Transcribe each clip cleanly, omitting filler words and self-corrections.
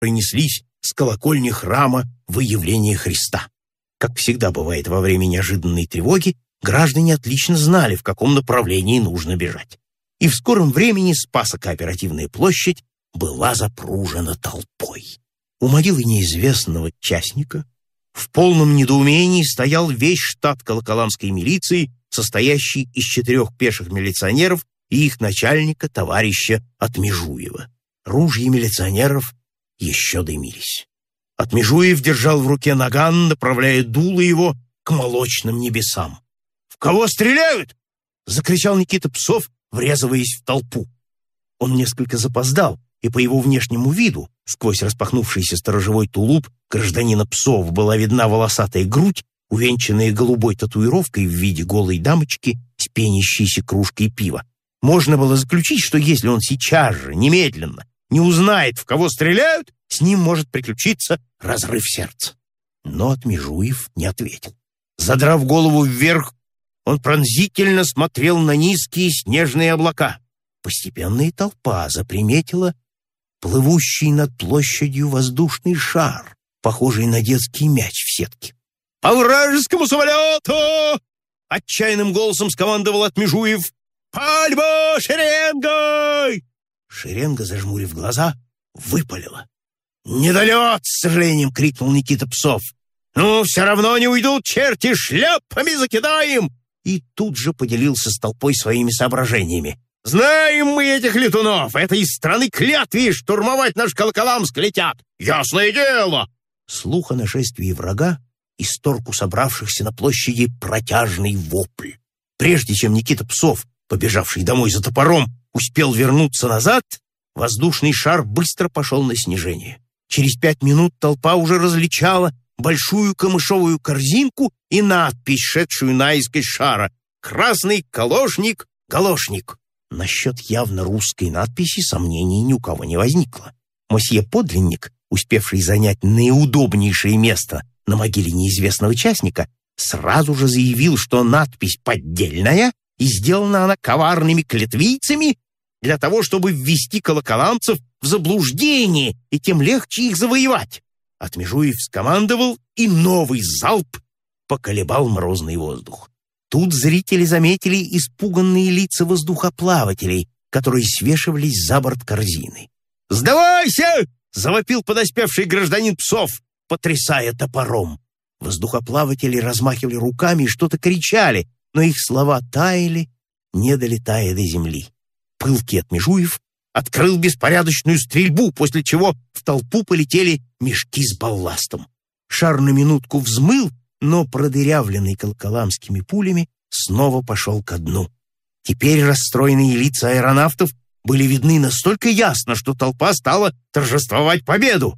пронеслись с колокольни храма Выявления Христа. Как всегда бывает во время неожиданной тревоги, граждане отлично знали, в каком направлении нужно бежать. И в скором времени Спасо-Кооперативная площадь была запружена толпой. У могилы неизвестного частника в полном недоумении стоял весь штат колоколамской милиции, состоящий из 4 пеших милиционеров и их начальника, товарища Отмежуева. Ружья милиционеров еще дымились. Отмежуев держал в руке наган, направляя дуло его к молочным небесам. «В кого стреляют?» — закричал Никита Псов, врезываясь в толпу. Он несколько запоздал, и по его внешнему виду, сквозь распахнувшийся сторожевой тулуп гражданина Псов, была видна волосатая грудь, увенчанная голубой татуировкой в виде голой дамочки с пенящейся кружкой пива. Можно было заключить, что если он сейчас же, немедленно, не узнает, в кого стреляют, с ним может приключиться разрыв сердца. Но Отмежуев не ответил. Задрав голову вверх, он пронзительно смотрел на низкие снежные облака. Постепенно и толпа заприметила плывущий над площадью воздушный шар, похожий на детский мяч в сетке. «По вражескому самолету!» — отчаянным голосом скомандовал Отмежуев. «Пальба шеренгой!» Шеренга, зажмурив глаза, выпалила. «Недолет!» — с сожалением крикнул Никита Псов. «Ну, все равно не уйдут, черти, шляпами закидаем!» И тут же поделился с толпой своими соображениями. «Знаем мы этих летунов! Это из страны клятвы штурмовать наш Колоколамск летят! Ясное дело!» Слух о нашествии врага исторг у собравшихся на площади протяжный вопль. Прежде чем Никита Псов, побежавший домой за топором, успел вернуться назад, воздушный шар быстро пошел на снижение. Через 5 минут толпа уже различала большую камышовую корзинку и надпись, шедшую наискось шара: «Красный калошник, галошник». Насчет явно русской надписи сомнений ни у кого не возникло. Мосье Подлинник, успевший занять наиудобнейшее место на могиле неизвестного частника, сразу же заявил, что надпись поддельная и сделана она коварными клятвийцами для того, чтобы ввести колоколамцев в заблуждение и тем легче их завоевать. Отмежуев скомандовал, и новый залп поколебал морозный воздух. Тут зрители заметили испуганные лица воздухоплавателей, которые свешивались за борт корзины. «Сдавайся!» — завопил подоспевший гражданин Псов, потрясая топором. Воздухоплаватели размахивали руками и что-то кричали, но их слова таяли, не долетая до земли. Пылкий Отмежуев открыл беспорядочную стрельбу, после чего в толпу полетели мешки с балластом. Шар на минутку взмыл, но, продырявленный колоколамскими пулями, снова пошел ко дну. Теперь расстроенные лица аэронавтов были видны настолько ясно, что толпа стала торжествовать победу.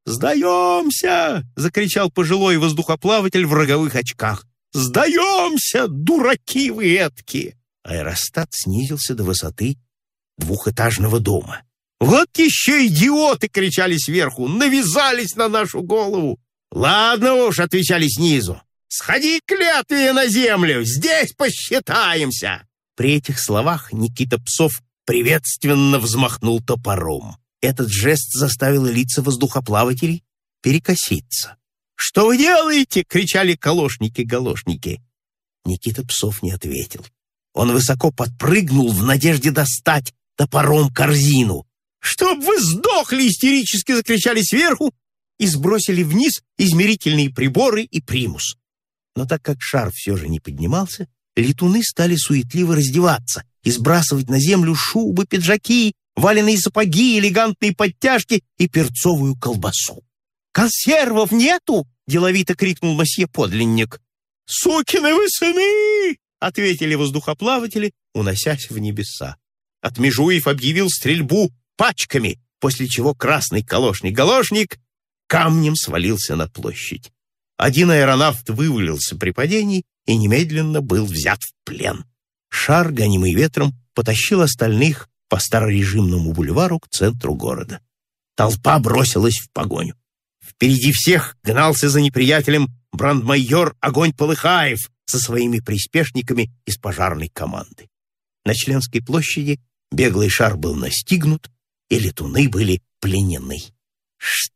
«Сдаемся!» — закричал пожилой воздухоплаватель в роговых очках. «Сдаемся, дураки вы эткие!» Аэростат снизился до высоты 2-этажного дома. «Вот еще идиоты!» — кричали сверху. «Навязались на нашу голову!» «Ладно уж», — отвечали снизу. «Сходи, клятвие, на землю! Здесь посчитаемся!» При этих словах Никита Псов приветственно взмахнул топором. Этот жест заставил лица воздухоплавателей перекоситься. «Что вы делаете?» — кричали калошники-галошники. Никита Псов не ответил. Он высоко подпрыгнул в надежде достать топором корзину. «Чтоб вы сдохли!» — истерически закричали сверху и сбросили вниз измерительные приборы и примус. Но так как шар все же не поднимался, летуны стали суетливо раздеваться и сбрасывать на землю шубы, пиджаки, валеные сапоги, элегантные подтяжки и перцовую колбасу. «Консервов нету!» — деловито крикнул мосье Подлинник. «Сукины вы сыны!» — ответили воздухоплаватели, уносясь в небеса. Отмежуев объявил стрельбу пачками, после чего красный калошник-галошник камнем свалился на площадь. Один аэронавт вывалился при падении и немедленно был взят в плен. Шар, гонимый ветром, потащил остальных по старорежимному бульвару к центру города. Толпа бросилась в погоню. Впереди всех гнался за неприятелем брандмайор Огонь-Полыхаев со своими приспешниками из пожарной команды. На Членской площади беглый шар был настигнут, и летуны были пленены. Что